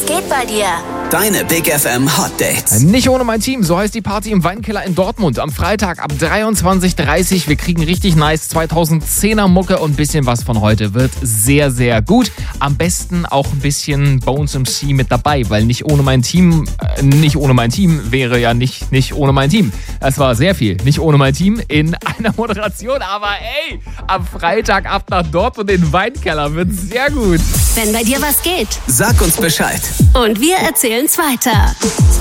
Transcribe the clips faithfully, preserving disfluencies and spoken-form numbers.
Was geht bei dir? Deine Big F M Hot Dates. Nicht ohne mein Team, so heißt die Party im Weinkeller in Dortmund. Am Freitag ab dreiundzwanzig Uhr dreißig. Wir kriegen richtig nice zweitausendzehner Mucke und ein bisschen was von heute. Wird sehr, sehr gut. Am besten auch ein bisschen Bones M C mit dabei, weil nicht ohne mein Team, äh, nicht ohne mein Team wäre ja nicht, nicht ohne mein Team. Es war sehr viel, nicht ohne mein Team in einer Moderation. Aber ey, am Freitag ab nach Dortmund in den Weinkeller wird sehr gut. Wenn bei dir was geht. Sag uns Bescheid. Und wir erzählen's weiter.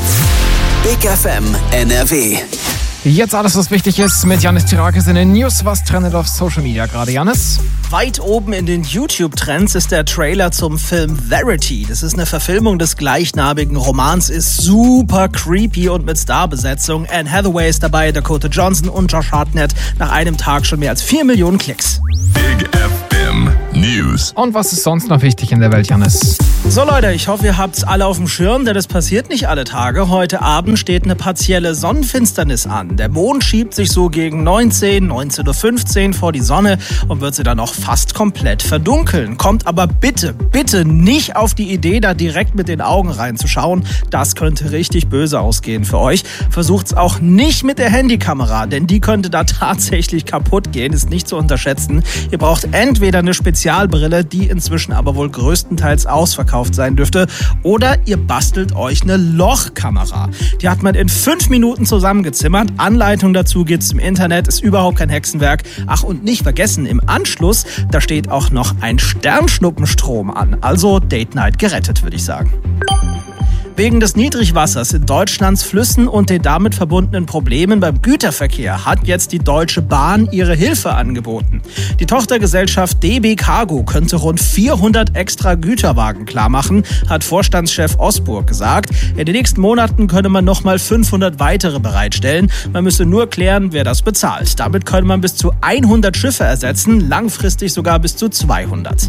Big F M N R W. Jetzt alles, was wichtig ist, mit Janis Tirakis in den News. Was trendet auf Social Media gerade, Janis? Weit oben in den YouTube-Trends ist der Trailer zum Film Verity. Das ist eine Verfilmung des gleichnamigen Romans, ist super creepy und mit Starbesetzung. Anne Hathaway ist dabei, Dakota Johnson und Josh Hartnett. Nach einem Tag schon mehr als vier Millionen Klicks. Big F M News. Und was ist sonst noch wichtig in der Welt, Janis? So Leute, ich hoffe, ihr habt's alle auf dem Schirm, denn das passiert nicht alle Tage. Heute Abend steht eine partielle Sonnenfinsternis an. Der Mond schiebt sich so gegen neunzehn, neunzehn Uhr fünfzehn vor die Sonne und wird sie dann auch fast komplett verdunkeln. Kommt aber bitte, bitte nicht auf die Idee, da direkt mit den Augen reinzuschauen. Das könnte richtig böse ausgehen für euch. Versucht's auch nicht mit der Handykamera, denn die könnte da tatsächlich kaputt gehen, ist nicht zu unterschätzen. Ihr braucht entweder eine Spezialbrille, die inzwischen aber wohl größtenteils ausverkauft sein dürfte, oder ihr bastelt euch eine Lochkamera. Die hat man in fünf Minuten zusammengezimmert. Anleitung dazu gibt's im Internet, ist überhaupt kein Hexenwerk. Ach, und nicht vergessen, im Anschluss, da steht auch noch ein Sternschnuppenstrom an. Also Date Night gerettet, würde ich sagen. Wegen des Niedrigwassers in Deutschlands Flüssen und den damit verbundenen Problemen beim Güterverkehr hat jetzt die Deutsche Bahn ihre Hilfe angeboten. Die Tochtergesellschaft D B Cargo könnte rund vierhundert extra Güterwagen klarmachen, hat Vorstandschef Osburg gesagt. In den nächsten Monaten könne man nochmal fünfhundert weitere bereitstellen. Man müsse nur klären, wer das bezahlt. Damit könne man bis zu hundert Schiffe ersetzen, langfristig sogar bis zu zweihundert.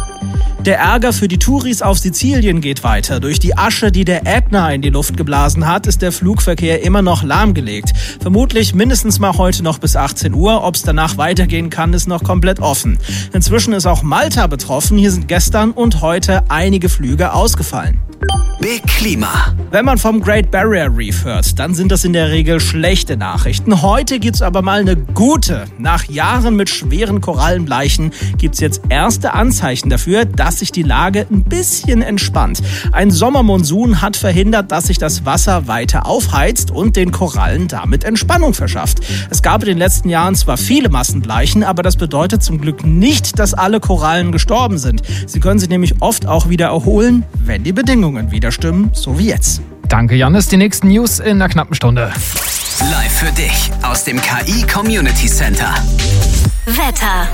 Der Ärger für die Touris auf Sizilien geht weiter. Durch die Asche, die der Ätna in die Luft geblasen hat, ist der Flugverkehr immer noch lahmgelegt. Vermutlich mindestens mal heute noch bis achtzehn Uhr. Ob es danach weitergehen kann, ist noch komplett offen. Inzwischen ist auch Malta betroffen. Hier sind gestern und heute einige Flüge ausgefallen. Big Klima. Wenn man vom Great Barrier Reef hört, dann sind das in der Regel schlechte Nachrichten. Heute gibt's aber mal eine gute. Nach Jahren mit schweren Korallenbleichen gibt's jetzt erste Anzeichen dafür, dass sich die Lage ein bisschen entspannt. Ein Sommermonsun hat verhindert, dass sich das Wasser weiter aufheizt und den Korallen damit Entspannung verschafft. Es gab in den letzten Jahren zwar viele Massenbleichen, aber das bedeutet zum Glück nicht, dass alle Korallen gestorben sind. Sie können sich nämlich oft auch wieder erholen, wenn die Bedingungen wieder stimmen, so wie jetzt. Danke, Janis. Die nächsten News in einer knappen Stunde. Live für dich aus dem K I Community Center. Wetter.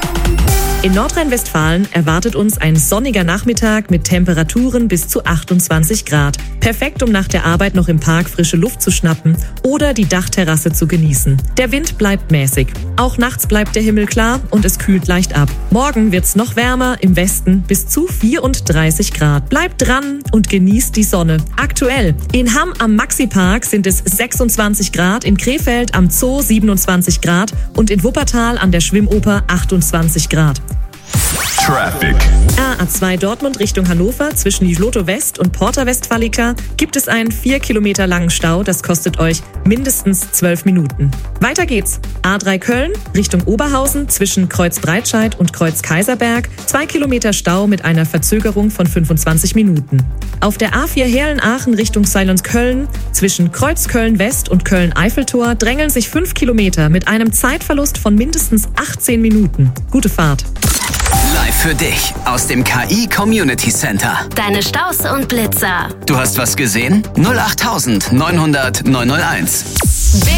In Nordrhein-Westfalen erwartet uns ein sonniger Nachmittag mit Temperaturen bis zu achtundzwanzig Grad. Perfekt, um nach der Arbeit noch im Park frische Luft zu schnappen oder die Dachterrasse zu genießen. Der Wind bleibt mäßig. Auch nachts bleibt der Himmel klar und es kühlt leicht ab. Morgen wird's noch wärmer, im Westen bis zu vierunddreißig Grad. Bleibt dran und genießt die Sonne. Aktuell in Hamm am Maxi-Park sind es sechsundzwanzig Grad, in Krefeld am Zoo siebenundzwanzig Grad und in Wuppertal an der Schwimmoper achtundzwanzig Grad. Traffic. A A zwei Dortmund Richtung Hannover zwischen Jloto West und Porta Westfalica gibt es einen vier Kilometer langen Stau. Das kostet euch mindestens zwölf Minuten. Weiter geht's. A drei Köln Richtung Oberhausen zwischen Kreuz Breitscheid und Kreuz Kaiserberg. zwei Kilometer Stau mit einer Verzögerung von fünfundzwanzig Minuten. Auf der A vier Herlen-Aachen Richtung Ceilons-Köln zwischen Kreuz Köln West und Köln-Eiffeltor drängeln sich fünf Kilometer mit einem Zeitverlust von mindestens achtzehn Minuten. Gute Fahrt. Live für dich aus dem K I Community Center. Deine Staus und Blitzer. Du hast was gesehen? null acht neun null null neun null eins.